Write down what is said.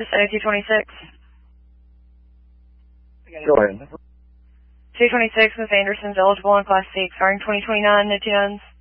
City 226. Go ahead. 226, Miss Anderson's eligible in Class C, expiring 2029, no 2 nuns.